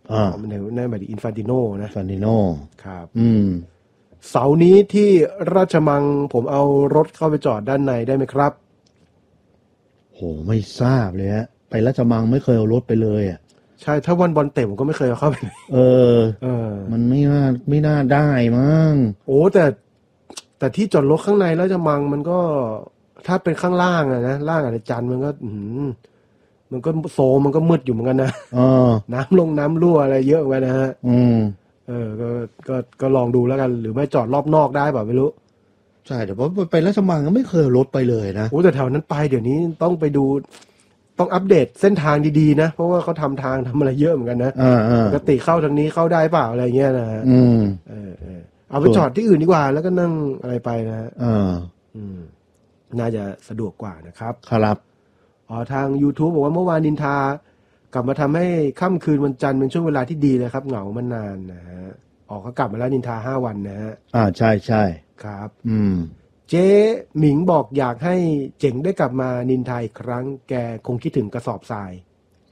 ในหมายถึงอินฟานติโนนะฟานติโนครับเสาร์นี้ที่ราชมังผมเอารถเข้าไปจอดด้านในได้ไหมครับโหไม่ทราบเลยฮะไปราชมังไม่เคยเอารถไปเลยอ่ะใช่ถ้าวันบอลเตะผมก็ไม่เคยเอาเข้าไปมันไม่น่าได้มั้งโอ้แต่ที่จอดรถข้างในราชมังมันก็ถ้าเป็นข้างล่างอะนะล่างอาจารย์มันก็โซมันก็มืดอยู่เหมือนกันนะน้ำรั่วอะไรเยอะไว้นะฮะก็ลองดูแล้วกันหรือไม่จอดรอบนอกได้แบบไม่รู้ใช่แต่ว่าไปราชมังก็ไม่เคยรถไปเลยนะโอ้แต่แถวนั้นไปเดี๋ยวนี้ต้องไปดูต้องอัปเดตเส้นทางดีๆนะเพราะว่าเขาทำทางทำอะไรเยอะเหมือนกันนะปกติเข้าทางนี้เข้าได้เปล่าอะไรเงี้ยนะฮะเอาไปจอดที่อื่นดีกว่าแล้วก็นั่งอะไรไปนะฮะน่าจะสะดวกกว่านะครับครับทาง YouTube บอกว่าเมื่อวานนินทากลับมาทำให้ค่ำคืนวันจันทร์เป็นช่วงเวลาที่ดีเลยครับเหงามานานนะฮะเขากลับมาแล้วนินทา5 วันนะฮะใช่ครับเจ๊หมิงบอกอยากให้เจ๋งได้กลับมานินทาอีกครั้งแกคงคิดถึงกระสอบทราย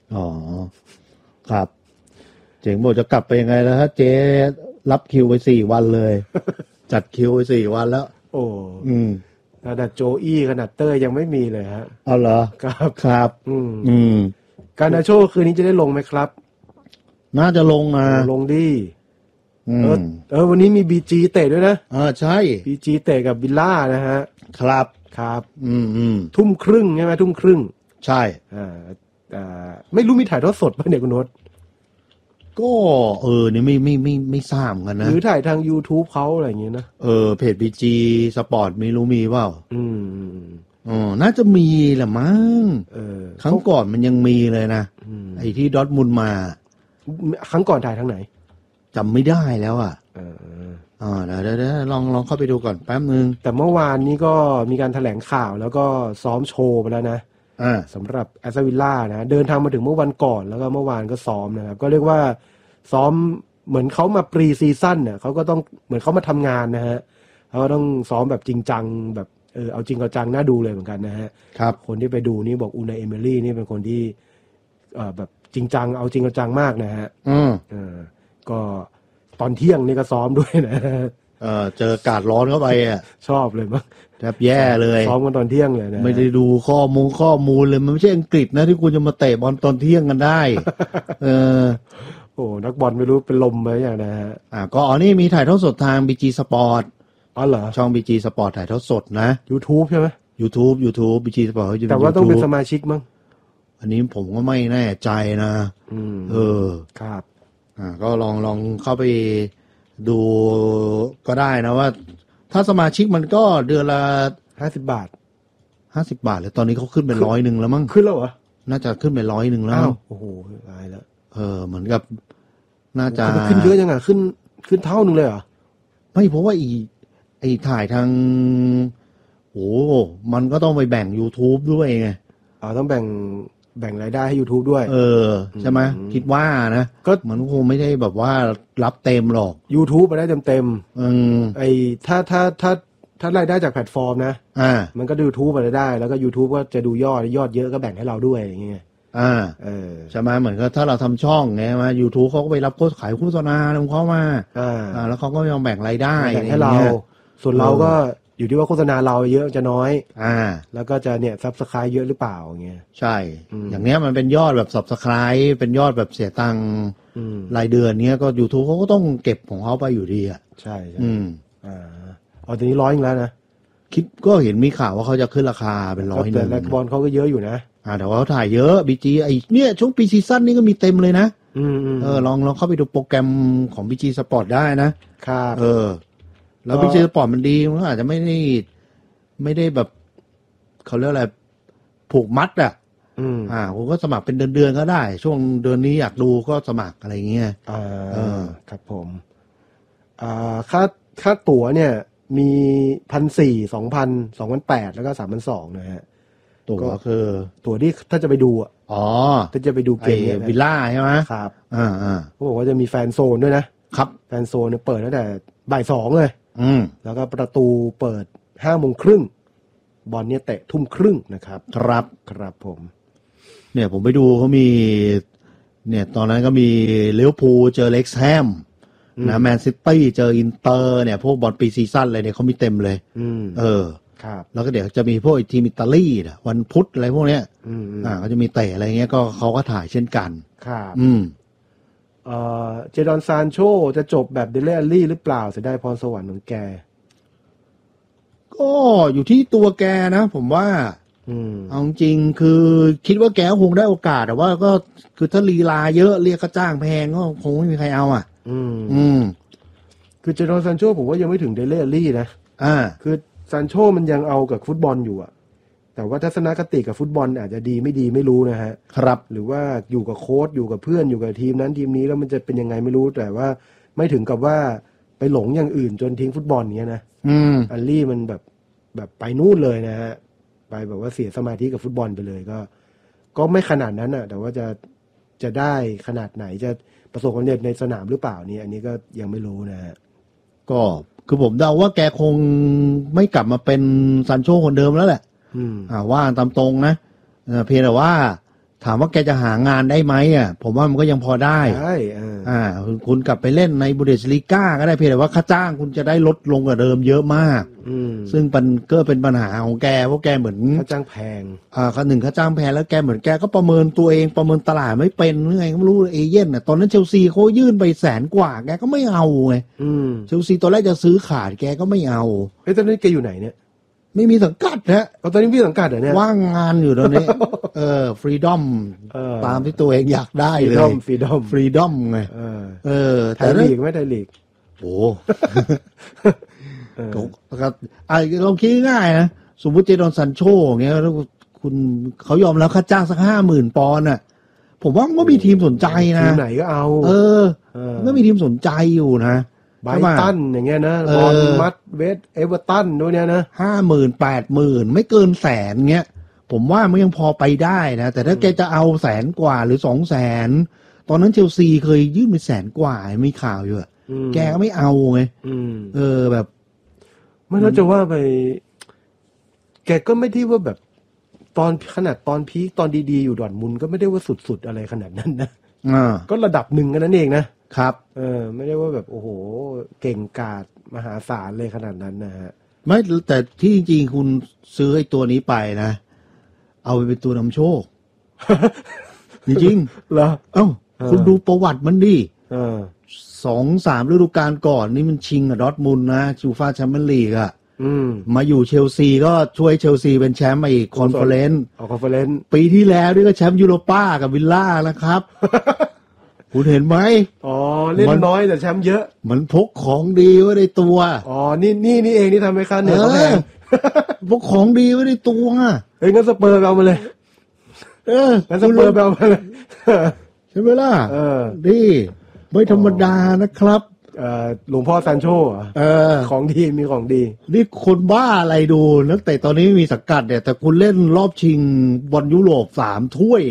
ครับเจ๋งบอกจะกลับไปยังไงแล้วถ้าเจ๊รับคิวไป4 วันเลย จัดคิวไป4 วันแล้วขนาดโจอี้ขนาดเต้ยยังไม่มีเลยฮะเอาเหรอครับการนาโชคืนนี้จะได้ลงไหมครับน่าจะลงลงดิวันนี้มีบีจีเตะด้วยนะใช่บีจีเตะกับวิลล่านะฮะครับทุ่มครึ่งใช่ไหมทุ่มครึ่งใช่ไม่รู้มีถ่ายทอดสดป่ะเนี่ยคุณโน้ตก็นี่ไม่ทราบกันนะหรือถ่ายทาง YouTube เขาอะไรอย่างเงี้ยนะเพจ BG Sport ไม่รู้มีเปล่าน่าจะมีแหละมั้งครั้งก่อนมันยังมีเลยนะไอ้ที่ดอร์ทมุนด์มาครั้งก่อนถ่ายทางไหนจำไม่ได้แล้วเดี๋ยวลองเข้าไปดูก่อนแป๊บนึงแต่เมื่อวานนี้ก็มีการแถลงข่าวแล้วก็ซ้อมโชว์ไปแล้วนะสำหรับแอสตันวิลล่านะเดินทางมาถึงเมื่อวันก่อนแล้วก็เมื่อวานก็ซ้อมนะครับก็เรียกว่าซ้อมเหมือนเขามาปรีซีซั่นเนี่ยเขาก็ต้องเหมือนเขามาทำงานนะฮะเขาก็ต้องซ้อมแบบจริงจังแบบเอาจริงเอาจังน่าดูเลยเหมือนกันนะฮะครับคนที่ไปดูนี่บอกอูนายเอเมรี่นี่เป็นคนที่แบบจริงจังเอาจริงเอาจังมากนะฮะก็ตอนเที่ยงนี่ก็ซ้อมด้วยนะเจออากาศร้อนเข้าไปชอบเลยมั้งแทบแย่เลยซ้อมกันตอนเที่ยงเลยนะไม่ได้ดูข้อมูลเลยมันไม่ใช่อังกฤษนะที่คุณจะมาเตะบอลตอนเที่ยงกันได้โอ้นักบอลไม่รู้เป็นลมไหมอย่างนะฮะก็นี่มีถ่ายทอดสดทาง BG Sport เหรอช่อง BG Sport ถ่ายทอดสดนะ YouTube ใช่ไหม YouTube BG Sport แต่ว่าต้องเป็นสมาชิกมั้งอันนี้ผมก็ไม่แน่ใจนะครับก็ลองเข้าไปดูก็ได้นะว่าถ้าสมาชิกมันก็เดือนละ 50 บาทเลยตอนนี้เขาขึ้นเป็น100แล้วมั้งขึ้นแล้วเหรอน่าจะขึ้นเป็น100แล้วโอ้โหตายแล้วเหมือนกับน่าจะขึ้นเยอะยังไงขึ้นเท่านึงเลยเหรอไม่เพราะว่าไอ้ถ่ายทางมันก็ต้องไปแบ่ง YouTube ด้วยไงต้องแบ่งรายได้ให้ YouTube ด้วยใช่ไหมคิดว่านะก็มันคงไม่ได้แบบว่ารับเต็มหรอก YouTube มาได้เต็มไอ้ถ้ารายได้จากแพลตฟอร์มนะมันก็ดู YouTube มาได้แล้วก็ YouTube ก็จะดูยอดเยอะก็แบ่งให้เราด้วยอย่างเงี้ยใช่ไหมเหมือนกับถ้าเราทำช่องไงมา YouTube เขาก็ไปรับขายโฆษณาของเขามาแล้วเขาก็ยอมแบ่งรายได้ให้เราส่วนเราก็อยู่ที่ว่าโฆษณาเราเยอะจะน้อยแล้วก็จะเนี่ย Subscribe เยอะหรือเปล่าอย่างเงี้ยใช่อย่างเนี้ยมันเป็นยอดแบบ Subscribe เป็นยอดแบบเสียตังค์รายเดือนเนี้ยก็ YouTube เขาก็ต้องเก็บของเขาไปอยู่ดีใช่ตอนนี้100แล้วนะคิดก็เห็นมีข่าวว่าเขาจะขึ้นราคาเป็น100 แต่บอลเขาก็เยอะอยู่นะแต่ว่าเขาถ่ายเยอะ BG ไอ้เนี่ยช่วงปีซีซั่นนี้ก็มีเต็มเลยนะลองเข้าไปดูโปรแกรมของ BG Sport ได้นะครับแล้ว BG Sport มันดีมันอาจจะไม่ได้แบบเขาเรียกอะไรผูกมัดผมก็สมัครเป็นเดือนก็ได้ช่วงเดือนนี้อยากดูก็สมัครอะไรเงี้ยครับผมค่าตั๋วเนี่ยมี 1,400 2,000 2,800 แล้วก็ 3,200 นะฮะตั๋วคือตั๋วที่ถ้าจะไปดูถ้าจะไปดูเกมวิลล่าใช่ไหมครับเขาบอกว่าจะมีแฟนโซนด้วยนะครับแฟนโซนเนี่ยเปิดตั้งแต่บ่าย 2เลยแล้วก็ประตูเปิด 5:30 บอลเนี่ยเตะ 1:30 นะครับครับผมเนี่ยผมไปดูเขามีเนี่ยตอนนั้นก็มีลิเวอร์พูลเจอเล็กแฮมนะแมนซิตี้เจออินเตอร์เนี่ยพวกบอลปีซีซั่นอะไรเนี่ยเขามีเต็มเลยครับแล้วก็เดี๋ยวจะมีพวกทีมอิตาลีวันพุธอะไรพวกเนี้ยเขาจะมีเตะอะไรเงี้ยก็เขาก็ถ่ายเช่นกันครับเจดอนซานโชจะจบแบบเดลเลลี่หรือเปล่าเสียดายพรสวรรค์ของแกก็อยู่ที่ตัวแกนะผมว่าเอาจริงคือคิดว่าแกคงได้โอกาสแต่ว่าก็คือถ้าลีลาเยอะเรียกค่าจ้างแพงก็คงไม่มีใครเอาคือเจดอนซานโชผมว่ายังไม่ถึงเดลเลลี่นะคือซานโชมันยังเอากับฟุตบอลอยู่อะแต่ว่าทัศนคติกับฟุตบอลอาจจะดีไม่ดีไม่รู้นะฮะครับหรือว่าอยู่กับโค้ชอยู่กับเพื่อนอยู่กับทีมนั้นทีมนี้แล้วมันจะเป็นยังไงไม่รู้แต่ว่าไม่ถึงกับว่าไปหลงอย่างอื่นจนทิ้งฟุตบอลเงี้ยนะอัลลี่มันแบบไปนู่นเลยนะฮะไปแบบว่าเสียสมาธิกับฟุตบอลไปเลยก็ไม่ขนาดนั้นอ่ะแต่ว่าจะได้ขนาดไหนจะประสบความสำเร็จในสนามหรือเปล่านี่อันนี้ก็ยังไม่รู้นะฮะก็คือผมเดาว่าแกคงไม่กลับมาเป็นซานโชคนเดิมแล้วแหละว่าตามตรงนะเพียงแต่ว่าถามว่าแกจะหางานได้ไหมผมว่ามันก็ยังพอได้คุณกลับไปเล่นในบุนเดสลีก้าก็ได้เพียงแต่ว่าค่าจ้างคุณจะได้ลดลงกว่าเดิมเยอะมากซึ่งก็เป็นปัญหาของแกเพราะแกเหมือนค่าจ้างแพงค่าจ้างแพงแล้วแกเหมือนแกก็ประเมินตัวเองประเมินตลาดไม่เป็นหรือไงก็ไม่รู้เอเย่นตอนนั้นเชลซีเขายื่นไป100,000 กว่าแกก็ไม่เอาไงเชลซีตอนแรกจะซื้อขาดแกก็ไม่เอาตอนนี้แกอยู่ไหนเนี่ยไม่มีสังกัดนะตอนนี้มีสังกัดเหรอเนี่ยว่างงานอยู่ตอนนี้ฟรีดอมตามที่ตัวเองอยากได้เลยฟรีดอมไงไทยลีกไม่ไทยลีกโอ้ก็ลองคิดง่ายนะสมมติเจดอนซันโชเงี้ยแล้วคุณเขายอมแล้วค่าจ้างสัก50,000 ปอนด์ผมว่ามันก็มีทีมสนใจนะทีมไหนก็เอามันก็มีทีมสนใจอยู่นะไบรตันอย่างเงี้ยนะบอลมัดเวสเอเวอร์ตันด้วยเนี่ยนะ 50,000 80,000ไม่เกิน100,000เงี้ยผมว่ามันยังพอไปได้นะแต่ถ้าแกจะเอา100,000 กว่าหรือ200,000ตอนนั้นเชลซีเคยยื่นไป100,000 กว่ามีข่าวอยู่แกก็ไม่เอาไงแบบไม่รู้จะว่าไปแกก็ไม่ที่ว่าแบบตอนขนาดตอนพีคตอนดีๆอยู่ดอร์ทมุนด์ก็ไม่ได้ว่าสุดๆอะไรขนาดนั้นนะก็ระดับหนึ่งกันนั่นเองนะครับไม่ได้ว่าแบบโอ้โหเก่งกาจมหาศาลเลยขนาดนั้นนะฮะไม่แต่ที่จริงๆคุณซื้อไอ้ตัวนี้ไปนะเอาไปเป็นตัวนำโชค จริงๆเหรอคุณดูประวัติมันดิ2-3 ฤดูกาลก่อนนี่มันชิงกับดอร์ทมุนด์นะยูฟ่าแชมเปี้ยนลีกมาอยู่เชลซีก็ช่วยเชลซีเป็นแชมป์อีกคอนเฟอเรนซ์ปีที่แล้วนี่ก็แชมป์ยูโรป้ากับวิลล่านะครับคุณเห็นไหมเล่นน้อยแต่แชมป์เยอะมันพกของดีไว้ในตัวนี่เองที่ทำให้ค่าเหนื่อยเขาแพงพกของดีไว้ในตัวงั้นสเปอร์เอามาเลยงั้นสเปอร์เอามาเลยใช่ไหมล่ะนี่ไม่ธรรมดานะครับหลวงพ่อซานโชของดีมีของดีนี่คนบ้าอะไรดูนักเตะตอนนี้มีสังกัดเนี่ยแต่คุณเล่นรอบชิงบอลยุโรป3 ถ้วย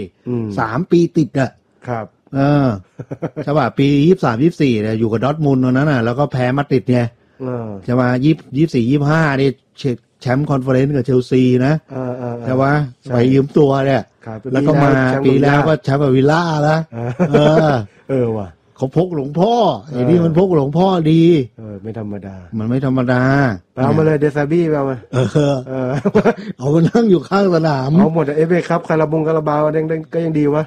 3 ปีติดครับใช่ป่ะปี23-24เนี่ยอยู่กับดอร์ทมุนด์ตอนนั้นแล้วก็แพ้มาดริดไงใช่ป่ะ24-25นี่แชมป์คอนเฟอเรนซ์กับเชลซีนะใช่ป่ะไปยืมตัวเนี่ยแล้วก็มาปีแล้วก็แชมป์กับวิลล่าแล้วว่ะเขาพกหลวงพ่อไอ้นี่มันพกหลวงพ่อดีไม่ธรรมดามันไม่ธรรมดาเอามาเลยเดซาบี้เอามาเอามานั่งอยู่ข้างสนามเอาหมดเอฟเอครับคาราบาวก็ยังดีวะ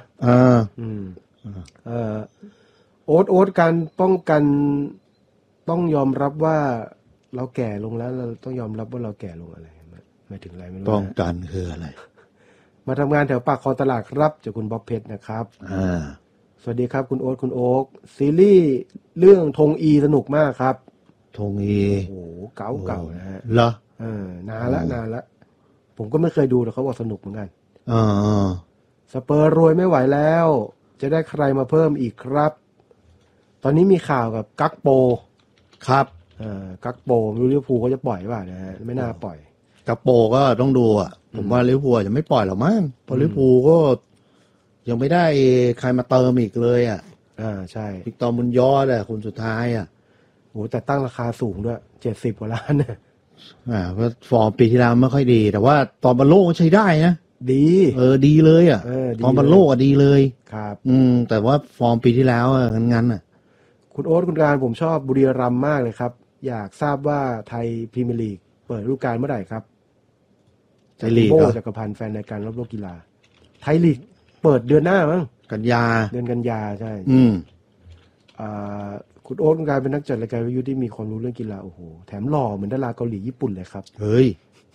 โอ๊ตการป้องกันต้องยอมรับว่าเราแก่ลงแล้วเราต้องยอมรับว่าเราแก่ลงอะไรหมายถึงอะไรไม่รู้ป้องกันคืออะไรมาทำงานแถวปากคลองตลาดครับจากคุณบ๊อบเพชรนะครับสวัสดีครับคุณโอ๊ตซีรีส์เรื่องธงอีสนุกมากครับธงอีโอ้เก่านะฮะเหรอนานละผมก็ไม่เคยดูแต่เขาบอกสนุกเหมือนกันสเปอร์รวยไม่ไหวแล้วจะได้ใครมาเพิ่มอีกครับตอนนี้มีข่าวกับกักโปครับกักโปลิเวอร์พูลเขาจะปล่อยป่ะนะฮะไม่น่าปล่อยกักโปก็ต้องดูผมว่าลิเวอร์พูลจะไม่ปล่อยหรอกมั้งเพราะลิเวอร์พูลก็ยังไม่ได้ใครมาเติมอีกเลยใช่วิกตอร์มุนยอสคนสุดท้ายโหแต่ตั้งราคาสูงด้วย70 กว่าล้านเพราะฟอร์มปีที่แล้วไม่ค่อยดีแต่ว่าตอนบอลโลกใช้ได้นะดีดีเลยอ่ะฟอร์มบอลโลกอ่ะดีเลยครับแต่ว่าฟอร์มปีที่แล้วงั้นอ่ะคุณโอ๊ตคุณการผมชอบบุรีรัมย์มากเลยครับอยากทราบว่าไทยพรีเมียร์ลีกเปิดฤดูกาลเมื่อไหร่ครับไทยลีกจักรพันธ์แฟนรายการรอบโลกกีฬาไทยลีกเปิดเดือนหน้ามั้งเดือนกันยาใช่คุณโอ๊ตคุณการเป็นนักจัดรายการวิทยุที่มีความรู้เรื่องกีฬาโอ้โหแถมหล่อเหมือนดาราเกาหลีญี่ปุ่นเลยครับเฮ้ย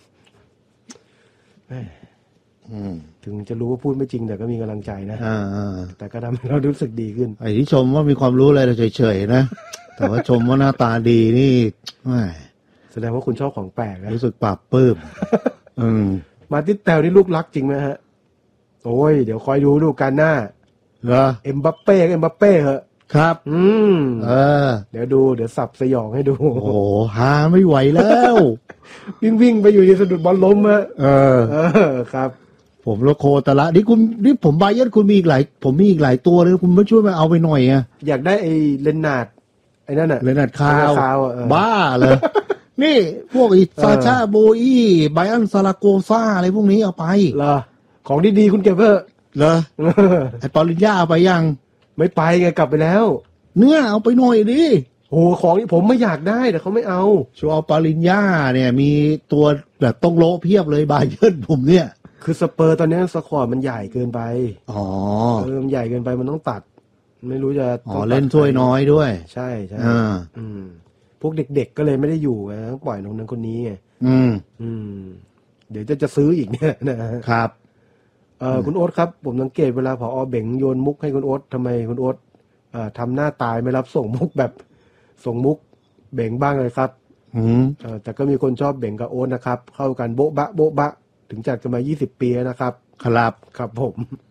ถึงจะรู้ว่าพูดไม่จริงแต่ก็มีกำลังใจนะแต่ก็ทำให้เรารู้สึกดีขึ้นไอ้ที่ชมว่ามีความรู้อะไรเราเฉยๆนะแต่ว่าชมว่าหน้าตาดีนี่แสดงว่าคุณชอบของแปลกนะรู้สึกปรับปลื้มมาติสเตลนี่ลูกรักจริงไหมฮะโอ้ยเดี๋ยวคอยดูกันหน้าเหรอเอ็มบัปเป้เหอะครับเดี๋ยวสับสยองให้ดูโอ้โหหาไม่ไหวแล้ววิ่งไปอยู่ในสะดุดบอลล้มอะครับผมโลโคตละนี่ผมบาเยิร์นคุณมีอีกหลายผมมีอีกหลายตัวเลยคุณไม่ช่วยมาเอาไปหน่อยอ่ะอยากได้ไอ้เลนนาร์ดไอ้นั่นอ่ะเลนนาร์ดคาวบ้าเลยนี่พวกซาชาโบอี้ไบอันซาลาโกซ่าอะไรพวกนี้เอาไปเหรอของดีๆคุณเก็บเพิ่มเหรอไอ้ปอลินญ่าเอาไปยังไม่ไปไงกลับไปแล้วเนื้อเอาไปหน่อยดิโอ้ของที่ผมไม่อยากได้แต่เขาไม่เอาชัวร์ปอลินญ่าเนี่ยมีตัวแบบต้องโลเพียบเลยบาเยิร์นผมเนี่ยคือสเปอร์ตอนนี้สควอตมันใหญ่เกินไปมันใหญ่เกินไปมันต้องตัดไม่รู้จะเล่นถ้วยน้อยด้วยใช่พวกเด็กๆก็เลยไม่ได้อยู่ต้องปล่อยน้องนั้นคนนี้ไงเดี๋ยวจะซื้ออีกเนี่ยนะครับคุณโอ๊ตครับผมสังเกตเวลาผอ.เบ่งโยนมุกให้คุณโอ๊ตทำไมคุณโอ๊ตทำหน้าตายไม่รับส่งมุกแบบส่งมุกเบ่งบ้างเลยครับแต่ก็มีคนชอบเบ่งกับโอ๊ตนะครับเข้ากันโบ๊ะบะถึงจากจะมา20 ปีนะครับครับผม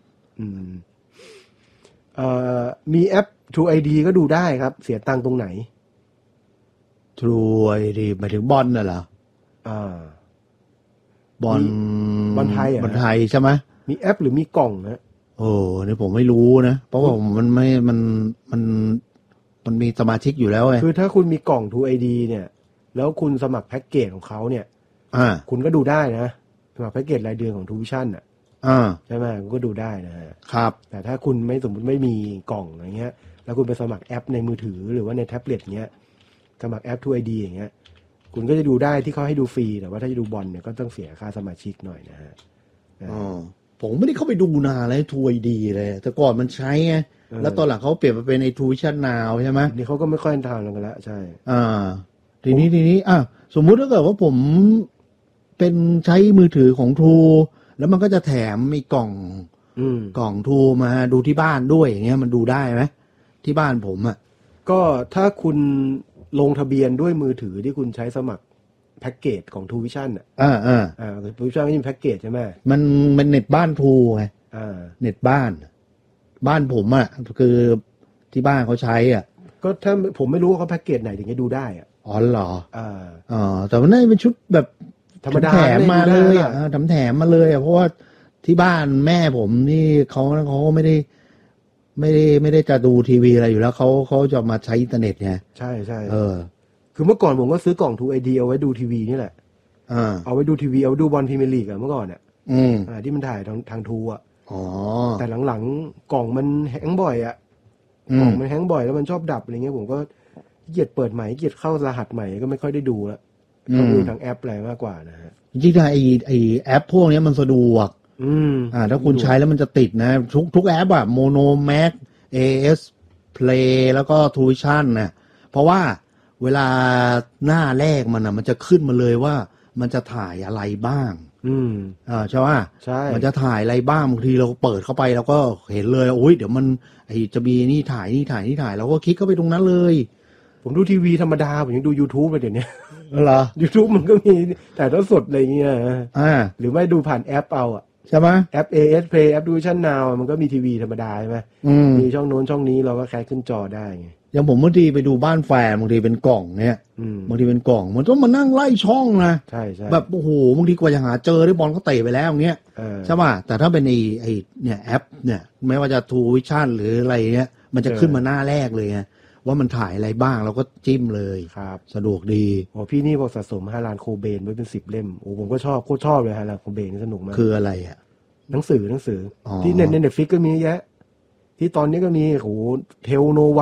มีแอป True ID ก็ดูได้ครับเสียตังค์ตรงไหน True ID หมายถึงบอลน่ะเหรอบอลไทยบอลไทยใช่ไหมมีแอปหรือมีกล่องนะโอ้นี่ผมไม่รู้นะเพราะว่ามันมีสมาชิกอยู่แล้วไงคือถ้าคุณมีกล่อง True ID เนี่ยแล้วคุณสมัครแพ็กเกจของเขาเนี่ยคุณก็ดูได้นะสมัครแพ็กเกจรายเดือนของ True Vision อ่ะใช่ไหมคุณก็ดูได้นะครับแต่ถ้าคุณสมมติไม่มีกล่องอย่างเงี้ยแล้วคุณไปสมัครแอปในมือถือหรือว่าในแท็บเล็ตเงี้ยสมัครแอป True ID อย่างเงี้ยคุณก็จะดูได้ที่เขาให้ดูฟรีแต่ว่าถ้าจะดูบอลเนี่ยก็ต้องเสียค่าสมาชิกหน่อยนะฮะผมไม่ได้เข้าไปดูนานเลยTrue IDเลยแต่ก่อนมันใช้ไงแล้วตอนหลังเขาเปลี่ยนมาเป็นไอ้ True Vision Now ใช่ไหมนี่เขาก็ไม่ค่อยทำกันแล้วใช่ทีนี้สมมุติถ้าเกิดว่าผมเป็นใช้มือถือของ True แล้วมันก็จะแถมมีกล่องTrueมาดูที่บ้านด้วยอย่างเงี้ยมันดูได้ไหมที่บ้านผมก็ถ้าคุณลงทะเบียนด้วยมือถือที่คุณใช้สมัครแพ็กเกจของ True Vision True Vision ไม่มีแพ็กเกจใช่ไหมมันเน็ตบ้าน True ไงเน็ตบ้านผมคือที่บ้านเขาใช้ก็ถ้าผมไม่รู้ว่าเขาแพ็กเกจไหนถึงจะดูได้อ๋อเหรอแต่มันน่าจะเป็นชุดแบบธรรมดาแถมมาเลยแถมมาเลยเพราะว่าที่บ้านแม่ผมนี่เขาไม่ได้จะดูทีวีอะไรอยู่แล้วเขาจะมาใช้อินเทอร์เน็ตไงใช่คือเมื่อก่อนผมก็ซื้อกล่อง True ID เอาไว้ดูทีวีนี่แหละเอาไว้ดูทีวีเอาดูบอลพรีเมียร์ลีกเมื่อก่อนที่มันถ่ายทางทูแต่หลังๆกล่องมันแฮงบ่อยกล่องมันแฮงบ่อยแล้วมันชอบดับอะไรเงี้ยผมก็เกียดเปิดใหม่เกียดเข้ารหัสใหม่ก็ไม่ค่อยได้ดูแล้วก็ดูทางแอปอะไรมากกว่านะฮะจริงๆไอแอปพวกนี้มันสะดวกถ้าคุณใช้แล้วมันจะติดนะทุกแอปโมโนแม็ก AS Play แล้วก็ True Vision นะเพราะว่าเวลาหน้าแรกมันจะขึ้นมาเลยว่ามันจะถ่ายอะไรบ้างใช่ป่ะใช่มันจะถ่ายอะไรบ้างบางทีเราเปิดเข้าไปเราก็เห็นเลยโอ้ยเดี๋ยวมันจะมีนี่ถ่ายเราก็คลิกเข้าไปตรงนั้นเลยผมดูทีวีธรรมดาผมยังดู YouTube เลยเดี๋ยวนี้เหรอ YouTube มันก็มีแต่ถ้าสดอะไรเงี้ยหรือไม่ดูผ่านแอปเอาใช่ไหมแอป AS Play แอป Vision Now มันก็มีทีวีธรรมดาใช่ไหมมีช่องโน้นช่องนี้เราก็แค่ขึ้นจอได้ไงอย่างผมบางทีไปดูบ้านแฟนบางทีเป็นกล่องเนี่ยบางทีเป็นกล่องมันต้องมานั่งไล่ช่องนะใช่แบบโอ้โหบางทีกว่าจะหาเจอได้บอลก็เตะไปแล้วเงี้ยใช่ป่ะแต่ถ้าเป็นไอ้เนี่ยแอปเนี่ยไม่ว่าจะ True Vision หรืออะไรเนี้ยมันจะขึ้นมาหน้าแรกเลยไงว่ามันถ่ายอะไรบ้างเราก็จิ้มเลยครับสะดวกดีโอ้พี่นี่บอกสะสมฮาลานโคเบนไว้เป็น10 เล่มโอ้ผมก็ชอบโคตรชอบเลยฮาลานโคเบนนี่สนุกมากคืออะไรหนังสือที่เน็ตฟิกก็มีเยอะที่ตอนนี้ก็มีโหเทลโนวา